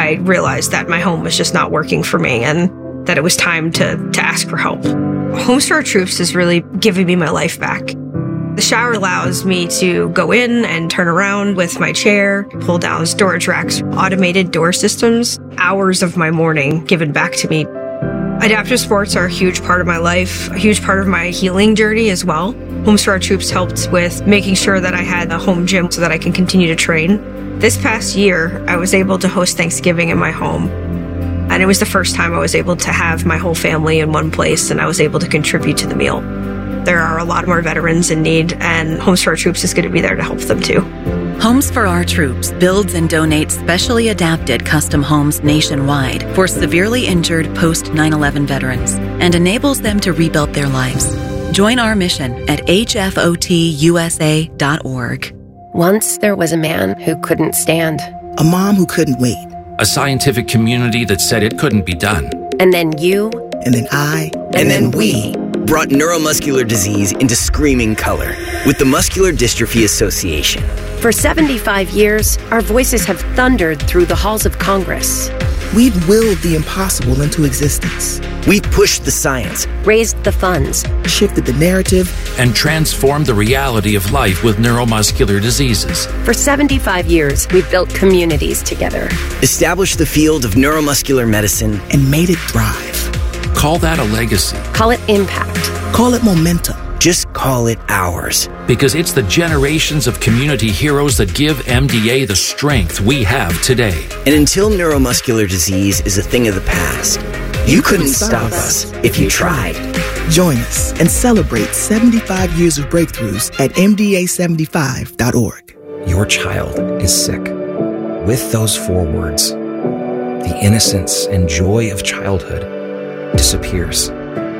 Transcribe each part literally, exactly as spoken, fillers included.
I realized that my home was just not working for me and that it was time to, to ask for help. Homes for Our Troops is really giving me my life back. The shower allows me to go in and turn around with my chair, pull down storage racks, automated door systems, hours of my morning given back to me. Adaptive sports are a huge part of my life, a huge part of my healing journey as well. Homes for Our Troops helped with making sure that I had a home gym so that I can continue to train. This past year, I was able to host Thanksgiving in my home. And it was the first time I was able to have my whole family in one place, and I was able to contribute to the meal. There are a lot more veterans in need, and Homes for Our Troops is going to be there to help them too. Homes for Our Troops builds and donates specially adapted custom homes nationwide for severely injured post nine eleven veterans and enables them to rebuild their lives. Join our mission at H F O T U S A dot org. Once there was a man who couldn't stand. A mom who couldn't wait. A scientific community that said it couldn't be done. And then you. And then I. And, and then, then we. Brought neuromuscular disease into screaming color with the Muscular Dystrophy Association. For seventy-five years, our voices have thundered through the halls of Congress. We've willed the impossible into existence. We've pushed the science, raised the funds, shifted the narrative, and transformed the reality of life with neuromuscular diseases. For seventy-five years, we've built communities together, established the field of neuromuscular medicine, and made it thrive. Call that a legacy. Call it impact. Call it momentum. Just call it ours. Because it's the generations of community heroes that give M D A the strength we have today. And until neuromuscular disease is a thing of the past, you, you couldn't, couldn't stop us if you tried. Join us and celebrate seventy-five years of breakthroughs at M D A seventy-five dot org. Your child is sick. With those four words, the innocence and joy of childhood disappears.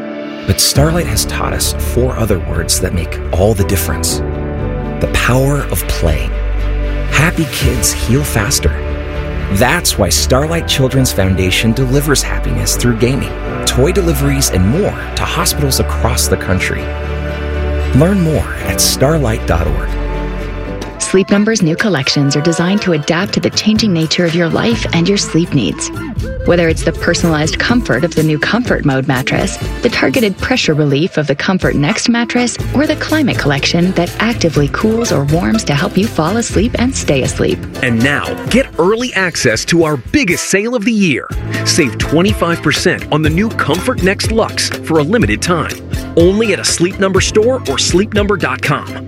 But Starlight has taught us four other words that make all the difference. The power of play. Happy kids heal faster. That's why Starlight Children's Foundation delivers happiness through gaming, toy deliveries, and more to hospitals across the country. Learn more at starlight dot org. Sleep Number's new collections are designed to adapt to the changing nature of your life and your sleep needs. Whether it's the personalized comfort of the new Comfort Mode mattress, the targeted pressure relief of the Comfort Next mattress, or the Climate Collection that actively cools or warms to help you fall asleep and stay asleep. And now, get early access to our biggest sale of the year. Save twenty-five percent on the new Comfort Next Luxe for a limited time. Only at a Sleep Number store or sleep number dot com.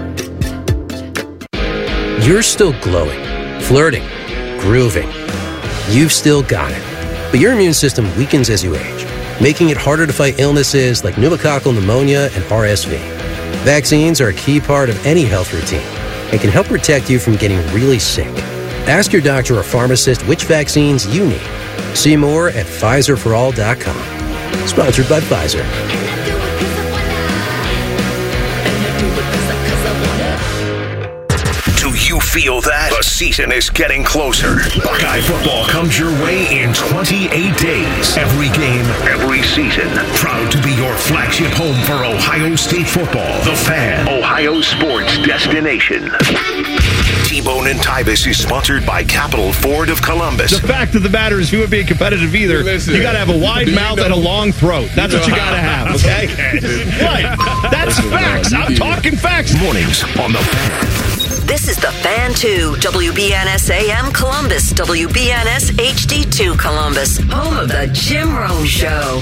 You're still glowing, flirting, grooving. You've still got it. But your immune system weakens as you age, making it harder to fight illnesses like pneumococcal pneumonia and R S V. Vaccines are a key part of any health routine and can help protect you from getting really sick. Ask your doctor or pharmacist which vaccines you need. See more at Pfizer for all dot com. Sponsored by Pfizer. You feel that? The season is getting closer. Buckeye football comes your way in twenty-eight days. Every game, every season. Proud to be your flagship home for Ohio State football. The Fan, Ohio sports destination. T-Bone and Tybus is sponsored by Capital Ford of Columbus. The fact of the matter is, you wouldn't be competitive either. You got to have a wide mouth and a long throat. That's what you got to have, okay? Right. That's facts. I'm talking facts. Mornings on The Fan. This is The Fan two, W B N S A M Columbus, W B N S H D two Columbus, home of the Jim Rome Show.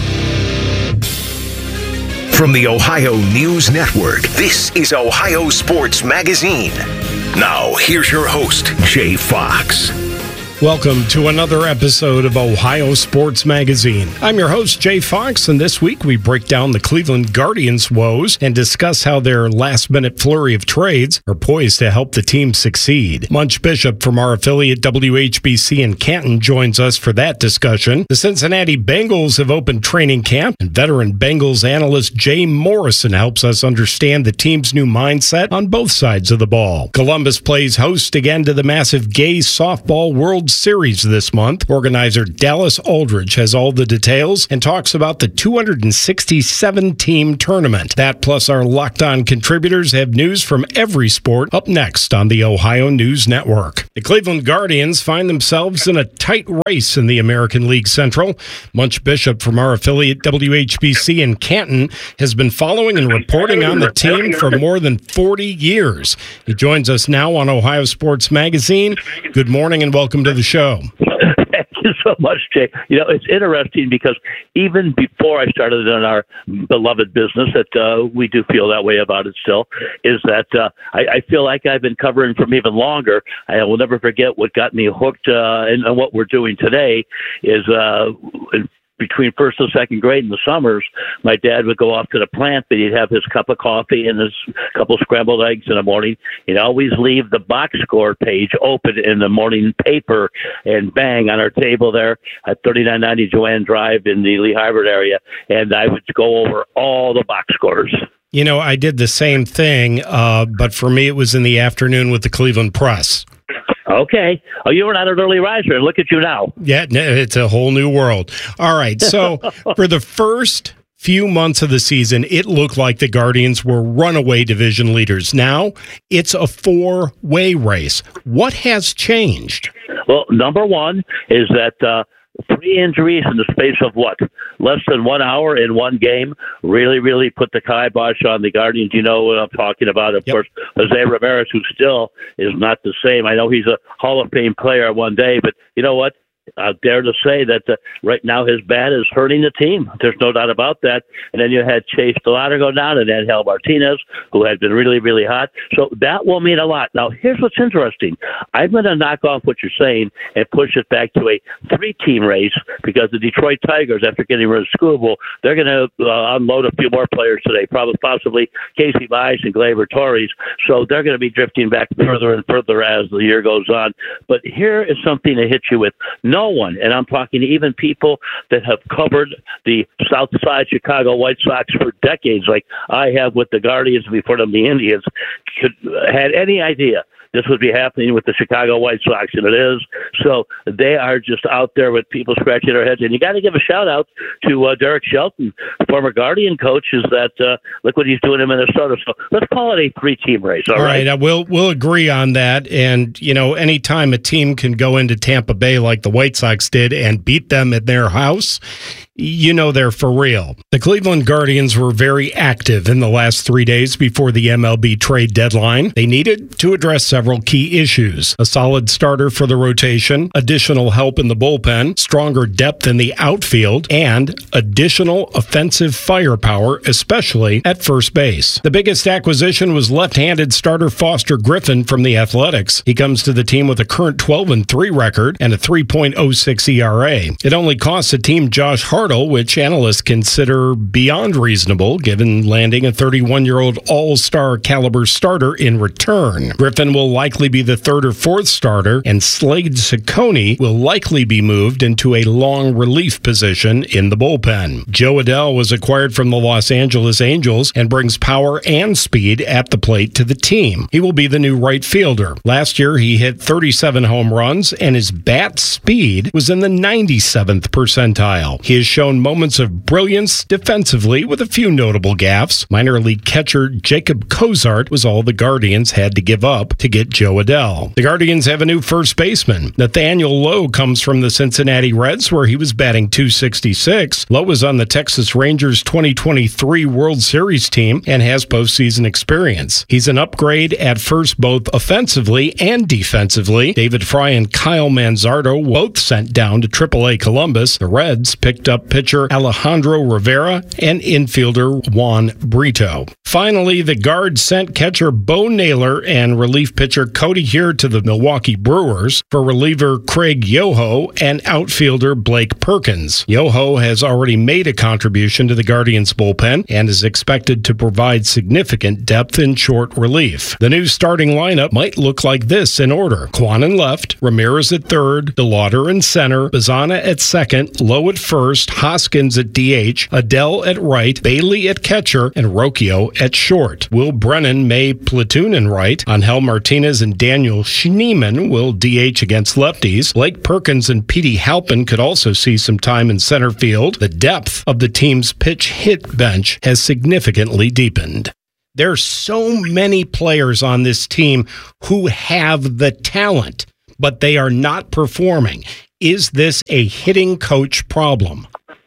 From the Ohio News Network, this is Ohio Sports Magazine. Now, here's your host, Jay Fox. Welcome to another episode of Ohio Sports Magazine. I'm your host, Jay Fox, and this week we break down the Cleveland Guardians' woes and discuss how their last-minute flurry of trades are poised to help the team succeed. Munch Bishop from our affiliate W H B C in Canton joins us for that discussion. The Cincinnati Bengals have opened training camp, and veteran Bengals analyst Jay Morrison helps us understand the team's new mindset on both sides of the ball. Columbus plays host again to the massive Gay Softball World Series this month. Organizer Dallas Aldridge has all the details and talks about the two hundred sixty-seven team tournament. That plus our Locked On contributors have news from every sport up next on the Ohio News Network. The Cleveland Guardians find themselves in a tight race in the American League Central. Munch Bishop from our affiliate W H B C in Canton has been following and reporting on the team for more than forty years. He joins us now on Ohio Sports Magazine. Good morning and welcome to the show. Thank you so much, Jay. You know, it's interesting because even before I started in our beloved business, that uh, we do feel that way about it still, is that uh, I, I feel like I've been covering from even longer. I will never forget what got me hooked uh, in, in what we're doing today is uh, between first and second grade in the summers, my dad would go off to the plant, but he'd have his cup of coffee and his couple scrambled eggs in the morning. He'd always leave the box score page open in the morning paper, and bang, on our table there at thirty-nine ninety Joanne Drive in the Lee Harvard area, and I would go over all the box scores. You know, I did the same thing, uh, but for me it was in the afternoon with the Cleveland Press. Okay. Oh, you were not an early riser. Look at you now. Yeah, it's a whole new world. All right. So for the first few months of the season, it looked like the Guardians were runaway division leaders. Now it's a four-way race. What has changed? Well, number one is that uh, three injuries in the space of what? Less than one hour in one game really, really put the kibosh on the Guardians. You know what I'm talking about. Of yep. course, Jose Ramirez, who still is not the same. I know he's a Hall of Fame player one day, but you know what? I dare to say that uh, right now his bat is hurting the team. There's no doubt about that. And then you had Chase Delauder go down and Angel Martinez, who had been really, really hot. So that will mean a lot. Now, here's what's interesting. I'm going to knock off what you're saying and push it back to a three-team race because the Detroit Tigers, after getting rid of Skubal, they're going to uh, unload a few more players today, probably possibly Casey Mize and Gleyber Torres. So they're going to be drifting back further and further as the year goes on. But here is something to hit you with. No one, and I'm talking even people that have covered the South Side Chicago White Sox for decades, like I have with the Guardians before them, the Indians, could, had any idea this would be happening with the Chicago White Sox, and it is. So they are just out there with people scratching their heads. And you got to give a shout-out to uh, Derek Shelton, former Guardian coach, is that uh, look what he's doing in Minnesota. So let's call it a three-team race, all, all right? right, we'll, we'll agree on that. And, you know, anytime a team can go into Tampa Bay like the White Sox did and beat them at their house, you know they're for real. The Cleveland Guardians were very active in the last three days before the M L B trade deadline. They needed to address several key issues: a solid starter for the rotation, additional help in the bullpen, stronger depth in the outfield, and additional offensive firepower, especially at first base. The biggest acquisition was left-handed starter Foster Griffin from the Athletics. He comes to the team with a current twelve and three record and a three point oh six E R A. It only costs the team Josh Hart, which analysts consider beyond reasonable, given landing a thirty-one-year-old all-star caliber starter in return. Griffin will likely be the third or fourth starter, and Slade Ciccone will likely be moved into a long relief position in the bullpen. Joe Adell was acquired from the Los Angeles Angels and brings power and speed at the plate to the team. He will be the new right fielder. Last year, he hit thirty-seven home runs, and his bat speed was in the ninety-seventh percentile. He has shown moments of brilliance defensively with a few notable gaffes. Minor league catcher Jacob Cozart was all the Guardians had to give up to get Joe Adell. The Guardians have a new first baseman. Nathaniel Lowe comes from the Cincinnati Reds, where he was batting two sixty-six. Lowe was on the Texas Rangers twenty twenty-three World Series team and has postseason experience. He's an upgrade at first both offensively and defensively. David Fry and Kyle Manzardo both sent down to triple A Columbus. The Reds picked up pitcher Alejandro Rivera and infielder Juan Brito. Finally, the Guards sent catcher Bo Naylor and relief pitcher Cody Here to the Milwaukee Brewers for reliever Craig Yoho and outfielder Blake Perkins. Yoho has already made a contribution to the Guardians bullpen and is expected to provide significant depth in short relief. The new starting lineup might look like this in order: Quan in left, Ramirez at third, Delauder in center, Bazana at second, Lowe at first, Hoskins at D H, Adele at right, Bailey at catcher, and Rocchio at short. Will Brennan may platoon in right. Angel Martinez and Daniel Schneemann will D H against lefties. Blake Perkins and Petey Halpin could also see some time in center field. The depth of the team's pitch-hit bench has significantly deepened. There's so many players on this team who have the talent, but they are not performing. Is this a hitting coach problem?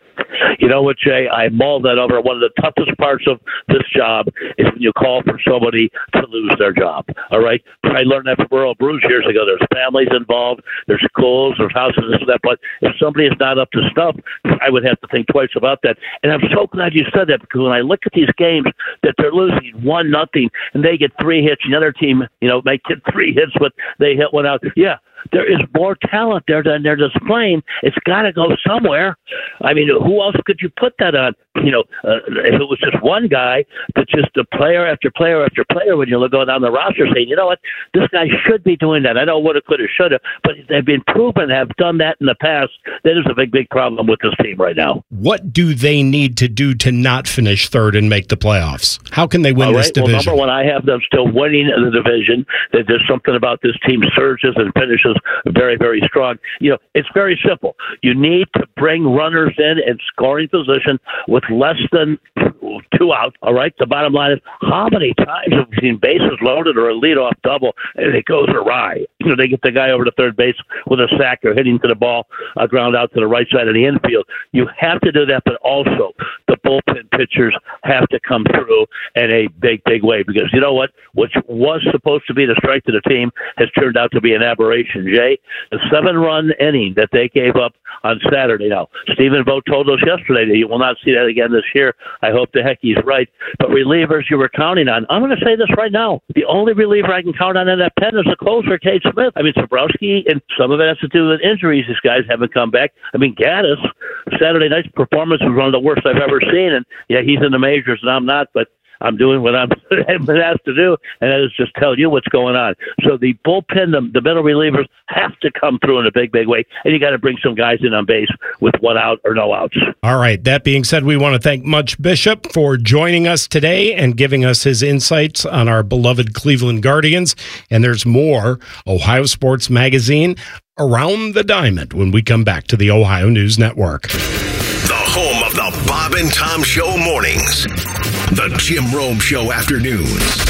You know what, Jay? I mulled that over. One of the toughest parts of this job is when you call for somebody to lose their job. All right? I learned that from Earl Bruce years ago. There's families involved. There's schools. There's houses, this and that. But if somebody is not up to stuff, I would have to think twice about that. And I'm so glad you said that, because when I look at these games that they're losing one nothing and they get three hits, and the other team, you know, may get three hits, but they hit one out. Yeah. There is more talent there than they're displaying. It's got to go somewhere. I mean, who else could you put that on? You know, uh, if it was just one guy, but just a player after player after player, when you look going down the roster saying, you know what, this guy should be doing that. I know woulda, coulda, shoulda, but they've been proven to have done that in the past. That is a big, big problem with this team right now. What do they need to do to not finish third and make the playoffs? How can they win All right. this division? Well, number one, I have them still winning the division. That there's something about this team surges and finishes very, very strong. You know, it's very simple. You need to bring runners in in scoring position with less than two out. All right. The bottom line is, how many times have we seen bases loaded or a leadoff double and it goes awry? You know, they get the guy over to third base with a sack or hitting to the ball, a ground out to the right side of the infield. You have to do that, but also the bullpen pitchers have to come through in a big, big way, because you know what? What was supposed to be the strength of the team has turned out to be an aberration, Jay. The seven-run inning that they gave up on Saturday. Now, Stephen Vogt told us yesterday that you will not see that again this year. I hope the heck he's right. But relievers you were counting on, I'm going to say this right now. The only reliever I can count on in that pen is the closer, Cade Smith. I mean, Sabrowski, and some of it has to do with injuries. These guys haven't come back. I mean, Gaddis, Saturday night's performance was one of the worst I've ever seen. And, yeah, he's in the majors and I'm not, but I'm doing what I'm been asked to do, and that is just tell you what's going on. So the bullpen, the, the middle relievers have to come through in a big, big way, and you got to bring some guys in on base with one out or no outs. All right. That being said, we want to thank Much Bishop for joining us today and giving us his insights on our beloved Cleveland Guardians. And there's more Ohio Sports Magazine Around the Diamond when we come back to the Ohio News Network. The home of the Bob and Tom Show mornings. The Jim Rome Show afternoons.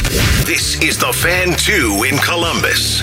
This is the Fan two in Columbus.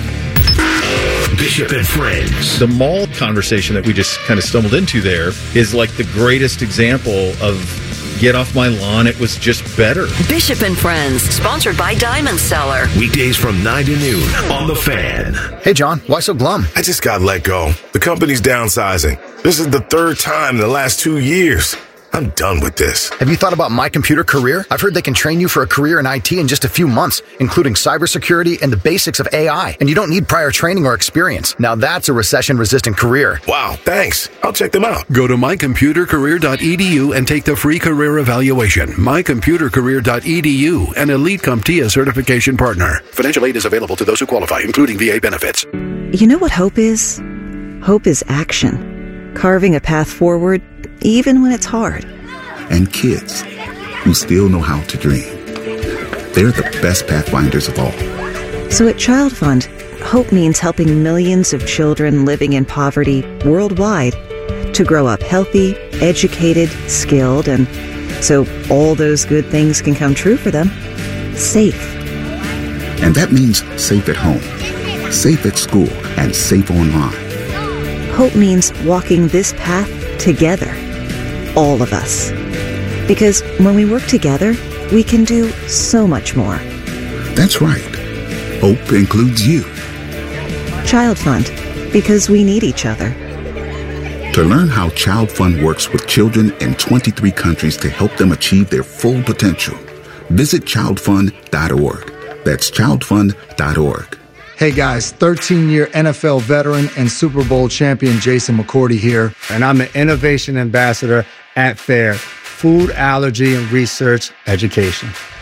Bishop and Friends. The mall conversation that we just kind of stumbled into there is like the greatest example of get off my lawn, it was just better. Bishop and Friends, sponsored by Diamond Cellar. Weekdays from nine to noon on The Fan. Hey, John, why so glum? I just got let go. The company's downsizing. This is the third time in the last two years. I'm done with this. Have you thought about My Computer Career? I've heard they can train you for a career in I T in just a few months, including cybersecurity and the basics of A I. And you don't need prior training or experience. Now that's a recession-resistant career. Wow, thanks. I'll check them out. Go to my computer career dot e d u and take the free career evaluation. my computer career dot e d u, an Elite CompTIA certification partner. Financial aid is available to those who qualify, including V A benefits. You know what hope is? Hope is action. Carving a path forward, even when it's hard. And kids who still know how to dream. They're the best pathfinders of all. So at Child Fund, hope means helping millions of children living in poverty worldwide to grow up healthy, educated, skilled, and so all those good things can come true for them, safe. And that means safe at home, safe at school, and safe online. Hope means walking this path together, all of us. Because when we work together, we can do so much more. That's right. Hope includes you. Child Fund, because we need each other. To learn how Child Fund works with children in twenty-three countries to help them achieve their full potential, visit child fund dot org. That's child fund dot org. Hey guys, thirteen-year N F L veteran and Super Bowl champion Jason McCourty here, and I'm an innovation ambassador at FAIR, Food Allergy and Research Education.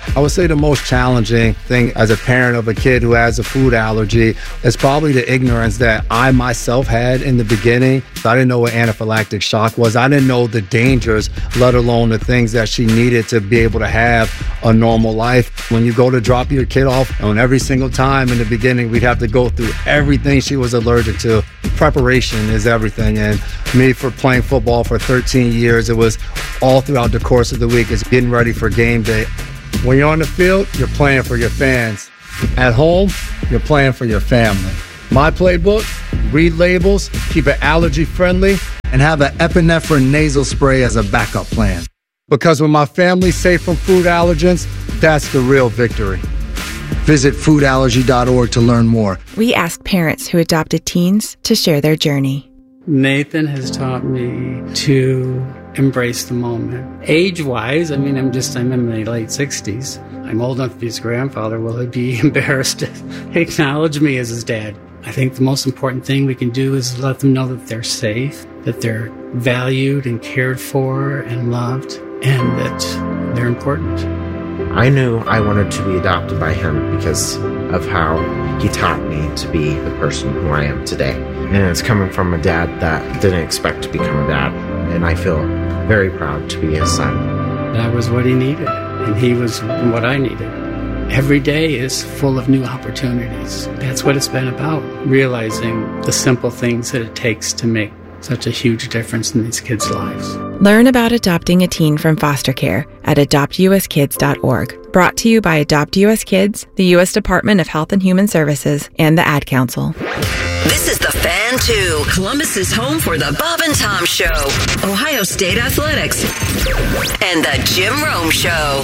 I would say the most challenging thing as a parent of a kid who has a food allergy is probably the ignorance that I myself had in the beginning. I didn't know what anaphylactic shock was. I didn't know the dangers, let alone the things that she needed to be able to have a normal life. When you go to drop your kid off, and every single time in the beginning, we'd have to go through everything she was allergic to. Preparation is everything. And me, for playing football for thirteen years, it was all throughout the course of the week. It's getting ready for game day. When you're on the field, you're playing for your fans. At home, you're playing for your family. My playbook, read labels, keep it allergy friendly, and have an epinephrine nasal spray as a backup plan. Because when my family's safe from food allergens, that's the real victory. Visit food allergy dot org to learn more. We asked parents who adopted teens to share their journey. Nathan has taught me to embrace the moment. Age-wise, I mean, I'm just, I'm in my late sixties. I'm old enough to be his grandfather. Will he be embarrassed to acknowledge me as his dad? I think the most important thing we can do is let them know that they're safe, that they're valued and cared for and loved, and that they're important. I knew I wanted to be adopted by him because of how he taught me to be the person who I am today. And it's coming from a dad that didn't expect to become a dad. And I feel very proud to be his son. That was what he needed, and he was what I needed. Every day is full of new opportunities. That's what it's been about, realizing the simple things that it takes to make such a huge difference in these kids' lives. Learn about adopting a teen from foster care at adopt u s kids dot org. Brought to you by Adopt U S Kids, the U S Department of Health and Human Services, and the Ad Council. This is The Fan two, Columbus's home for the Bob and Tom Show, Ohio State Athletics, and the Jim Rome Show.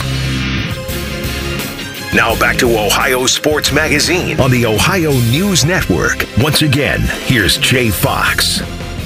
Now back to Ohio Sports Magazine on the Ohio News Network. Once again, here's Jay Fox.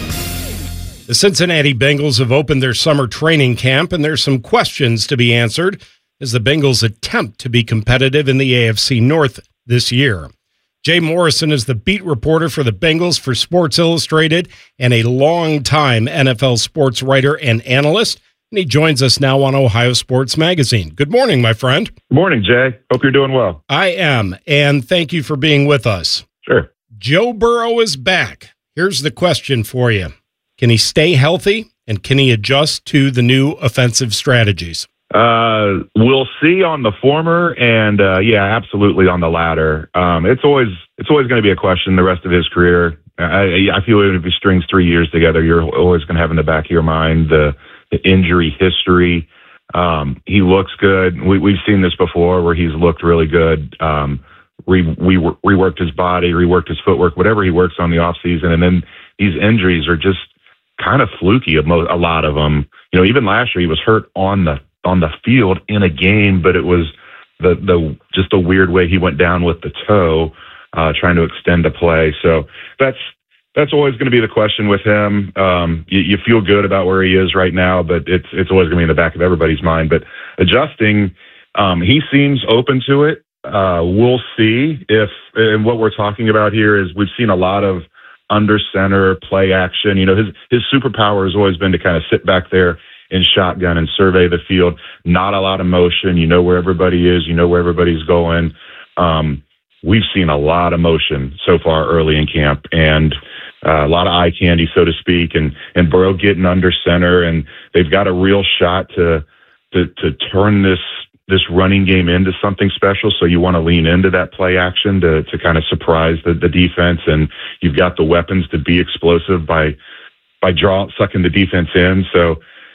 The Cincinnati Bengals have opened their summer training camp, and there's some questions to be answered as the Bengals attempt to be competitive in the A F C North this year. Jay Morrison is the beat reporter for the Bengals for Sports Illustrated and a longtime N F L sports writer and analyst, and he joins us now on Ohio Sports Magazine. Good morning, my friend. Good morning, Jay. Hope you're doing well. I am, and thank you for being with us. Sure. Joe Burrow is back. Here's the question for you. Can he stay healthy, and can he adjust to the new offensive strategies? Uh, we'll see on the former, and uh, yeah, absolutely on the latter. Um, it's always it's always going to be a question the rest of his career. I, I feel even if he strings three years together, you're always going to have in the back of your mind the, the injury history. Um, he looks good. We, we've seen this before where he's looked really good. Um, re, we reworked his body, reworked his footwork, whatever he works on the off season, and then these injuries are just kind of fluky, a lot of them. You know, even last year he was hurt on the on the field in a game, but it was the the just a weird way he went down with the toe, uh, trying to extend a play. So that's that's always going to be the question with him. Um, you, you feel good about where he is right now, but it's it's always going to be in the back of everybody's mind. But adjusting, um, he seems open to it. Uh, we'll see if, and what we're talking about here is we've seen a lot of under center play action. You know, his his superpower has always been to kind of sit back there in shotgun and survey the field. Not a lot of motion. You know where everybody is. You know where everybody's going. Um, we've seen a lot of motion so far early in camp, and uh, a lot of eye candy, so to speak. And and Burrow getting under center, and they've got a real shot to to to turn this this running game into something special. So you want to lean into that play action to to kind of surprise the, the defense, and you've got the weapons to be explosive by by draw sucking the defense in. So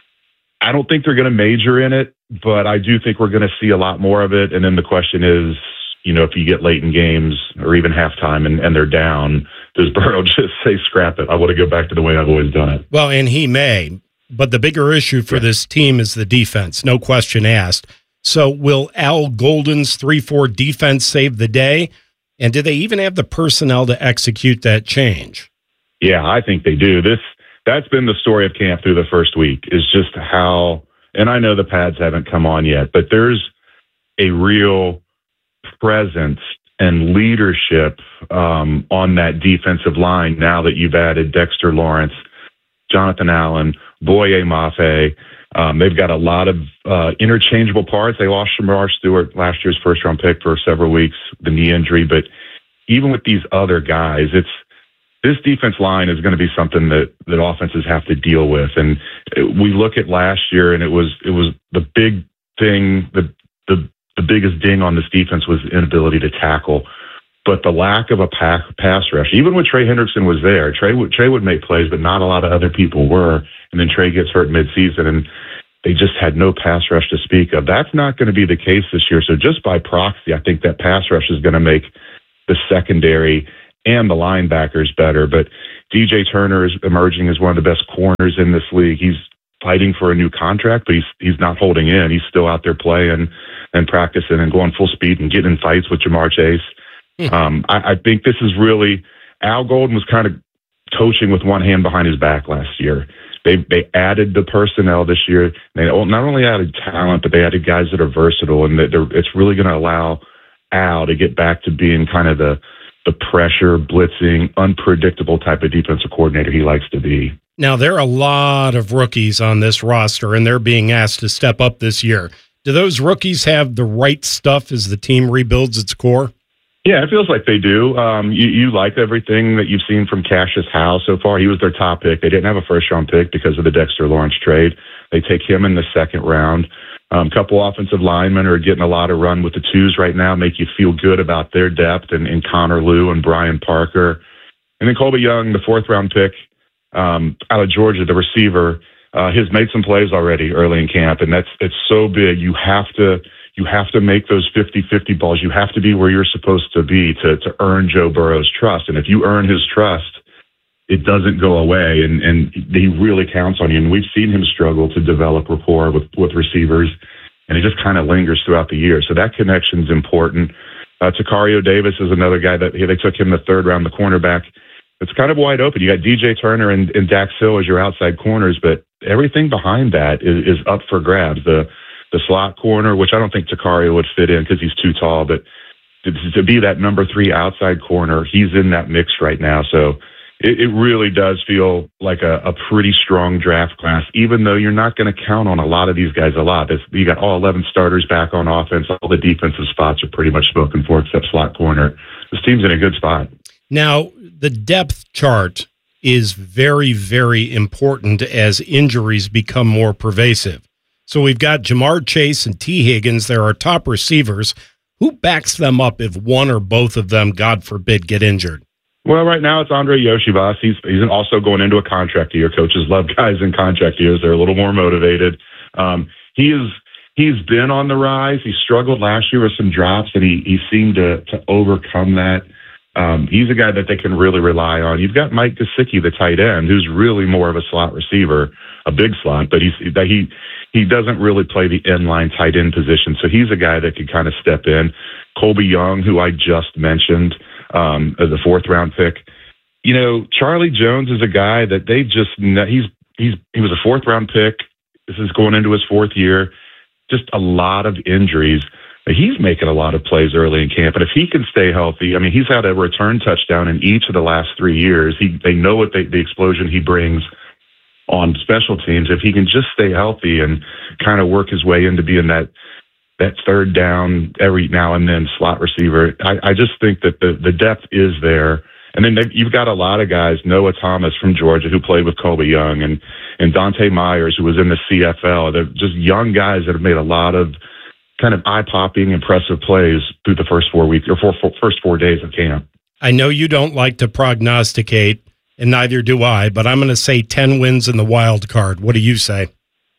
I don't think they're going to major in it, but I do think we're going to see a lot more of it. And then the question is, you know, if you get late in games or even halftime and, and they're down, does Burrow just say, scrap it? I want to go back to the way I've always done it. Well, and he may, but the bigger issue for yeah. this team is the defense. No question asked. So will Al Golden's three four defense save the day? And do they even have the personnel to execute that change? Yeah, I think they do. This That's been the story of camp through the first week, is just how, and I know the pads haven't come on yet, but there's a real presence and leadership um, on that defensive line now that you've added Dexter Lawrence, Jonathan Allen, Boye Mafe. Um, they've got a lot of uh, interchangeable parts. They lost Shamar Stewart, last year's first-round pick, for several weeks, the knee injury. But even with these other guys, it's this defense line is going to be something that, that offenses have to deal with. And we look at last year, and it was it was the big thing, the the, the biggest ding on this defense was the inability to tackle. But the lack of a pass, pass rush, even when Trey Hendrickson was there, Trey would, Trey would make plays, but not a lot of other people were. And then Trey gets hurt midseason, and they just had no pass rush to speak of. That's not going to be the case this year. So just by proxy, I think that pass rush is going to make the secondary and the linebackers better. But D J Turner is emerging as one of the best corners in this league. He's fighting for a new contract, but he's he's not holding in. He's still out there playing and practicing and going full speed and getting in fights with Jamar Chase. Um, I, I think this is really, Al Golden was kind of coaching with one hand behind his back last year. They they added the personnel this year. They not only added talent, but they added guys that are versatile, and that it's really going to allow Al to get back to being kind of the the pressure, blitzing, unpredictable type of defensive coordinator he likes to be. Now, there are a lot of rookies on this roster, and they're being asked to step up this year. Do those rookies have the right stuff as the team rebuilds its core? Yeah, it feels like they do. Um, you, you like everything that you've seen from Cassius Howe so far. He was their top pick. They didn't have a first-round pick because of the Dexter Lawrence trade. They take him in the second round. A um, couple offensive linemen are getting a lot of run with the twos right now, make you feel good about their depth, and, and Connor Liu and Brian Parker. And then Colby Young, the fourth-round pick um, out of Georgia, the receiver, uh, has made some plays already early in camp, and that's it's so big. You have to you have to make those fifty-fifty balls. You have to be where you're supposed to be to to earn Joe Burrow's trust. And if you earn his trust, it doesn't go away, and, and he really counts on you. And we've seen him struggle to develop rapport with, with receivers, and it just kind of lingers throughout the year. So that connection's important. Uh, Takario Davis is another guy that they took him the third round, the cornerback. It's kind of wide open. You got D J Turner and, and Dax Hill as your outside corners, but everything behind that is, is up for grabs. The the slot corner, which I don't think Takario would fit in because he's too tall, but to, to be that number three outside corner, he's in that mix right now. So it, it really does feel like a, a pretty strong draft class, even though you're not going to count on a lot of these guys a lot. It's, you got all eleven starters back on offense. All the defensive spots are pretty much spoken for except slot corner. This team's in a good spot. Now, the depth chart is very, very important as injuries become more pervasive. So we've got Jamar Chase and T. Higgins. They're our top receivers. Who backs them up if one or both of them, God forbid, get injured? Well, right now it's Andre Yoshivas. He's he's also going into a contract year. Coaches love guys in contract years. They're a little more motivated. Um, he is he's been on the rise. He struggled last year with some drops, and he he seemed to to overcome that. Um, he's a guy that they can really rely on. You've got Mike Gesicki, the tight end, who's really more of a slot receiver, a big slot, but he's that he he doesn't really play the inline tight end position. So he's a guy that could kind of step in. Colby Young, who I just mentioned, um, as a fourth round pick. You know, Charlie Jones is a guy that they just he's he's he was a fourth round pick. This is going into his fourth year. Just a lot of injuries. He's making a lot of plays early in camp, and if he can stay healthy, I mean, he's had a return touchdown in each of the last three years. He, they know what they, the explosion he brings on special teams. If he can just stay healthy and kind of work his way into being that that third down every now and then slot receiver, I, I just think that the the depth is there. And then you've got a lot of guys, Noah Thomas from Georgia, who played with Colby Young, and and Dante Myers, who was in the C F L. They're just young guys that have made a lot of kind of eye-popping, impressive plays through the first four weeks or four, four, first four days of camp. I know you don't like to prognosticate, and neither do I, but I'm going to say ten wins in the wild card. What do you say?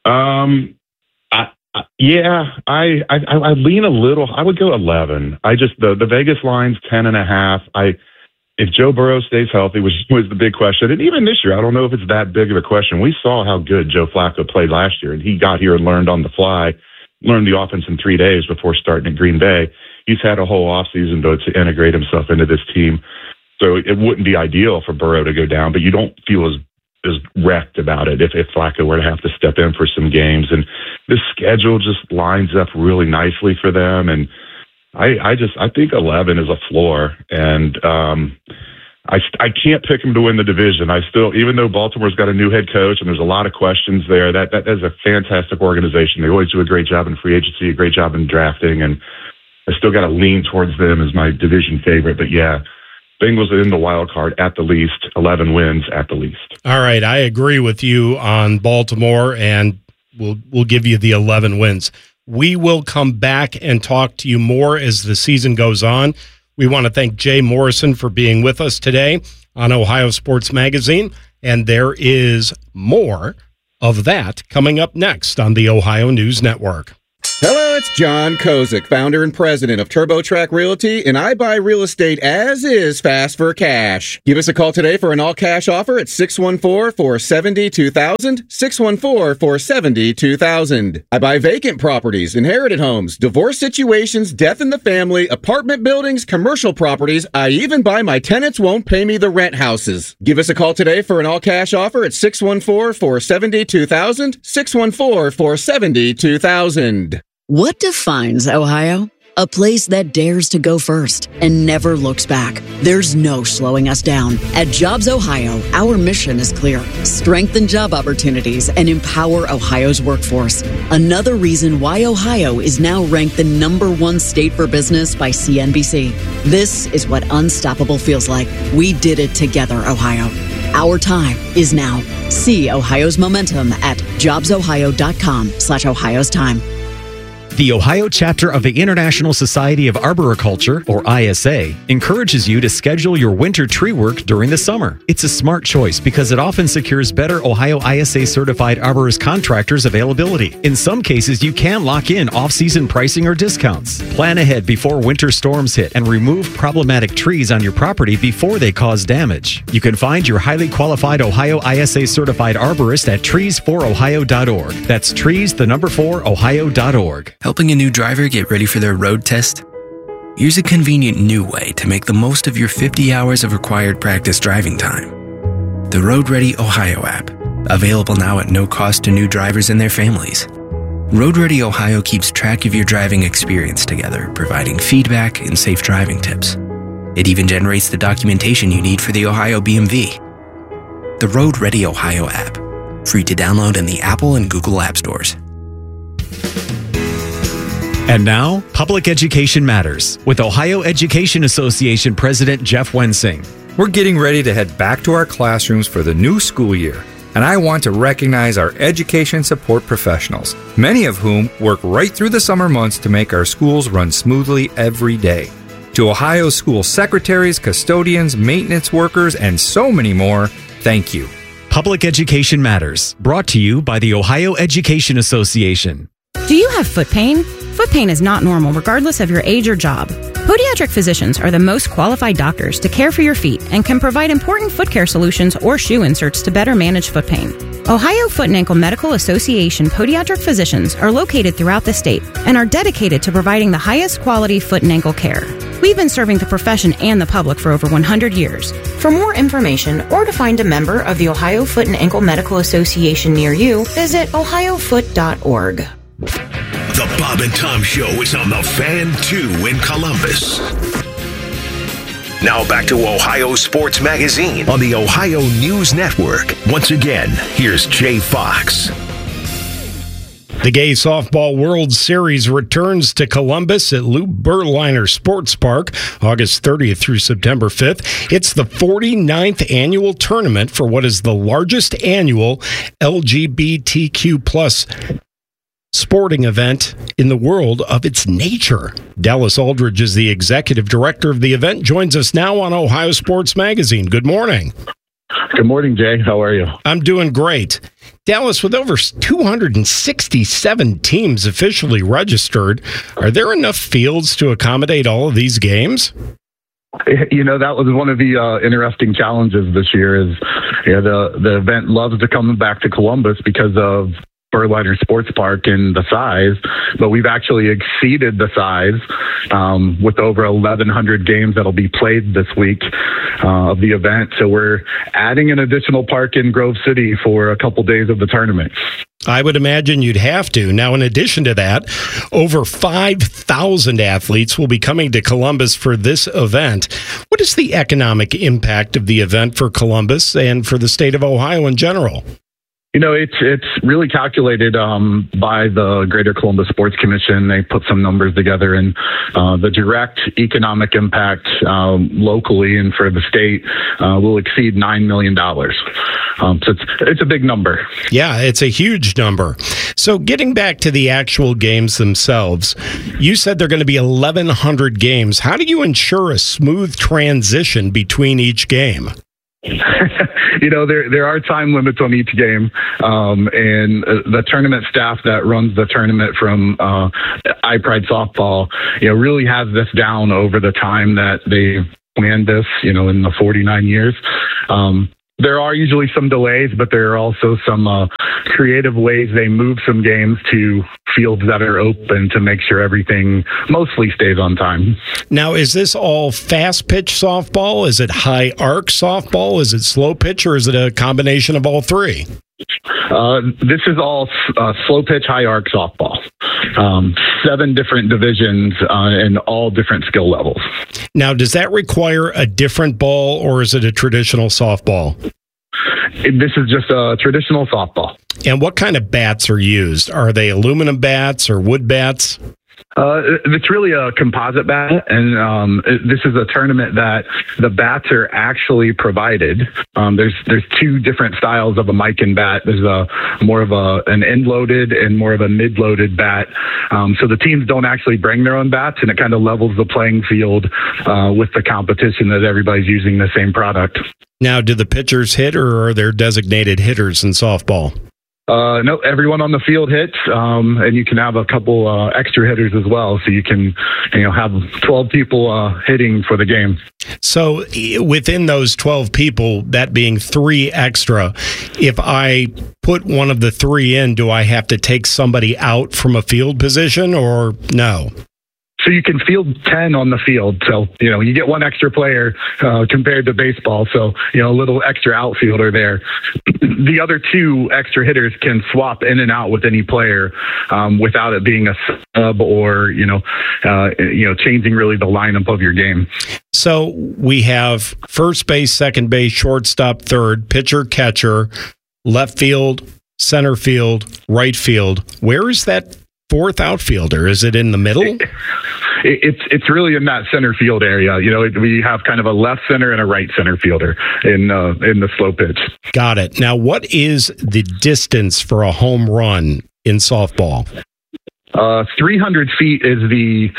Um, I, I, yeah, I, I I lean a little. I would go eleven. I just the the Vegas line's ten and a half. I if Joe Burrow stays healthy, which was the big question, and even this year, I don't know if it's that big of a question. We saw how good Joe Flacco played last year, and he got here and learned on the fly. Learned the offense in three days before starting at Green Bay. He's had a whole offseason, though, to integrate himself into this team. So it wouldn't be ideal for Burrow to go down, but you don't feel as as wrecked about it if, if Flacco were to have to step in for some games. And this schedule just lines up really nicely for them. And I, I just I think eleven is a floor. And um, I, I can't pick them to win the division. I still, even though Baltimore's got a new head coach and there's a lot of questions there, that, that is a fantastic organization. They always do a great job in free agency, a great job in drafting, and I still got to lean towards them as my division favorite. But yeah, Bengals are in the wild card at the least, eleven wins at the least. All right, I agree with you on Baltimore, and we'll we'll give you the eleven wins. We will come back and talk to you more as the season goes on. We want to thank Jay Morrison for being with us today on Ohio Sports Magazine, and there is more of that coming up next on the Ohio News Network. Hello, it's John Kozik, founder and president of TurboTrack Realty, and I buy real estate as is fast for cash. Give us a call today for an all-cash offer at six one four, four seven zero, two thousand, six one four, four seven zero, two thousand. I buy vacant properties, inherited homes, divorce situations, death in the family, apartment buildings, commercial properties. I even buy my tenants won't pay me the rent houses. Give us a call today for an all-cash offer at six one four, four seven zero, two thousand, six one four, four seven zero, two thousand. What defines Ohio? A place that dares to go first and never looks back. There's no slowing us down. At Jobs Ohio, our mission is clear. Strengthen job opportunities and empower Ohio's workforce. Another reason why Ohio is now ranked the number one state for business by C N B C. This is what unstoppable feels like. We did it together, Ohio. Our time is now. See Ohio's momentum at jobsohio.com slash Ohio's time. The Ohio chapter of the International Society of Arboriculture, or I S A, encourages you to schedule your winter tree work during the summer. It's a smart choice because it often secures better Ohio I S A-certified arborist contractors availability. In some cases, you can lock in off-season pricing or discounts. Plan ahead before winter storms hit and remove problematic trees on your property before they cause damage. You can find your highly qualified Ohio I S A-certified arborist at trees for ohio dot org. That's trees, the number four, ohio dot org. Helping a new driver get ready for their road test? Here's a convenient new way to make the most of your fifty hours of required practice driving time. The Road Ready Ohio app, available now at no cost to new drivers and their families. Road Ready Ohio keeps track of your driving experience together, providing feedback and safe driving tips. It even generates the documentation you need for the Ohio B M V. The Road Ready Ohio app, free to download in the Apple and Google App Stores. And now, Public Education Matters with Ohio Education Association President Jeff Wensing. We're getting ready to head back to our classrooms for the new school year, and I want to recognize our education support professionals, many of whom work right through the summer months to make our schools run smoothly every day. To Ohio school secretaries, custodians, maintenance workers, and so many more, thank you. Public Education Matters, brought to you by the Ohio Education Association. Do you have foot pain? Foot pain is not normal regardless of your age or job. Podiatric physicians are the most qualified doctors to care for your feet and can provide important foot care solutions or shoe inserts to better manage foot pain. Ohio Foot and Ankle Medical Association podiatric physicians are located throughout the state and are dedicated to providing the highest quality foot and ankle care. We've been serving the profession and the public for over one hundred years. For more information or to find a member of the Ohio Foot and Ankle Medical Association near you, visit ohio foot dot org. The Bob and Tom Show is on the Fan two in Columbus. Now back to Ohio Sports Magazine on the Ohio News Network. Once again, here's Jay Fox. The Gay Softball World Series returns to Columbus at Lou Berliner Sports Park August thirtieth through September fifth. It's the forty-ninth annual tournament for what is the largest annual L G B T Q plus sporting event in the world of its nature. Dallas Aldridge is the executive director of the event, joins us now on Ohio Sports Magazine. Good morning. Good morning, Jay. How are you? I'm doing great. Dallas, with over two hundred sixty-seven teams officially registered, are there enough fields to accommodate all of these games? You know, that was one of the uh, interesting challenges this year is you know, the, the event loves to come back to Columbus because of Berliner Sports Park and the size, but we've actually exceeded the size um, with over eleven hundred games that'll be played this week uh, of the event. So we're adding an additional park in Grove City for a couple days of the tournament. I would imagine you'd have to. Now, in addition to that, over five thousand athletes will be coming to Columbus for this event. What is the economic impact of the event for Columbus and for the state of Ohio in general? You know, it's it's really calculated um, by the Greater Columbus Sports Commission. They put some numbers together, and uh, the direct economic impact um, locally and for the state uh, will exceed nine million dollars. Um, so it's, it's a big number. Yeah, it's a huge number. So getting back to the actual games themselves, you said there are going to be eleven hundred games. How do you ensure a smooth transition between each game? You know, there there are time limits on each game, um, and uh, the tournament staff that runs the tournament from uh, iPride Softball, you know, really has this down over the time that they planned this, you know, in the forty-nine years. Um, There are usually some delays, but there are also some uh, creative ways they move some games to fields that are open to make sure everything mostly stays on time. Now, is this all fast pitch softball? Is it high arc softball? Is it slow pitch, or is it a combination of all three? Uh, this is all uh, slow pitch, high arc softball. Um, seven different divisions uh, and all different skill levels. Now, does that require a different ball, or is it a traditional softball? This is just a traditional softball. And what kind of bats are used? Are they aluminum bats or wood bats? Uh, it's really a composite bat, and um, this is a tournament that the bats are actually provided. Um, there's there's two different styles of a Miken bat. There's a more of a an end-loaded and more of a mid-loaded bat. Um, so the teams don't actually bring their own bats, and it kind of levels the playing field uh, with the competition that everybody's using the same product. Now, do the pitchers hit, or are there designated hitters in softball? Uh, no, everyone on the field hits, um, and you can have a couple uh, extra hitters as well, so you can, you know, have twelve people uh, hitting for the game. So within those twelve people, that being three extra, if I put one of the three in, do I have to take somebody out from a field position, or no? So you can field ten on the field. So, you know, you get one extra player uh, compared to baseball. So, you know, a little extra outfielder there. The other two extra hitters can swap in and out with any player um, without it being a sub or, you know, uh, you know, changing really the lineup of your game. So we have first base, second base, shortstop, third, pitcher, catcher, left field, center field, right field. Where is that fourth outfielder? Is it in the middle? It's it's really in that center field area. You know, we have kind of a left center and a right center fielder in uh, in the slow pitch. Got it. Now, what is the distance for a home run in softball? Uh, three hundred feet is the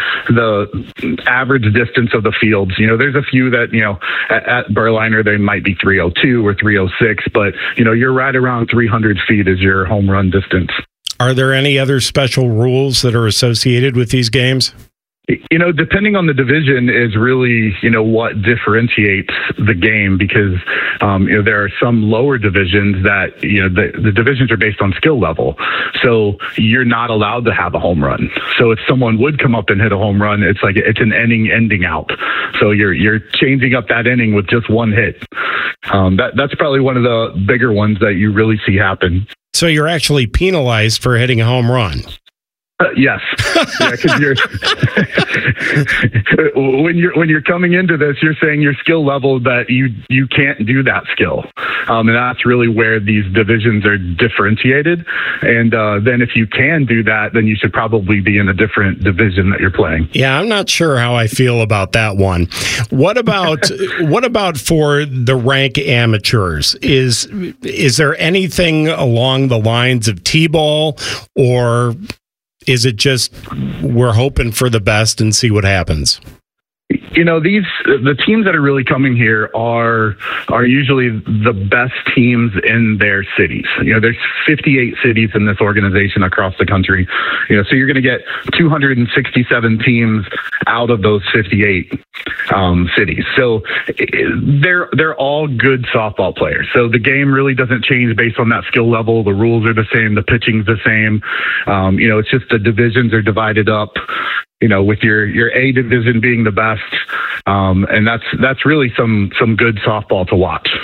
the average distance of the fields. You know, there's a few that, you know, at, at Berliner, they might be three oh two or three oh six, but, you know, you're right around three hundred feet is your home run distance. Are there any other special rules that are associated with these games? You know, depending on the division is really, you know, what differentiates the game, because, um, you know, there are some lower divisions that, you know, the, the divisions are based on skill level. So you're not allowed to have a home run. So if someone would come up and hit a home run, it's like it's an inning ending out. So you're you're changing up that inning with just one hit. Um, that that's probably one of the bigger ones that you really see happen. So you're actually penalized for hitting a home run. Uh, yes, yeah, because you're when you're when you're coming into this, you're saying your skill level that you you can't do that skill, um, and that's really where these divisions are differentiated. And uh, then if you can do that, then you should probably be in a different division that you're playing. Yeah, I'm not sure how I feel about that one. What about what about for the rank amateurs? Is is there anything along the lines of T-ball, or is it just we're hoping for the best and see what happens? You know, these the teams that are really coming here are are usually the best teams in their cities. You know, there's fifty-eight cities in this organization across the country. You know, so you're going to get two hundred sixty-seven teams out of those fifty-eight um, cities. So they're they're all good softball players. So the game really doesn't change based on that skill level. The rules are the same. The pitching's the same. Um, you know, it's just the divisions are divided up. You know, with your, your A division being the best, um, and that's that's really some some good softball to watch.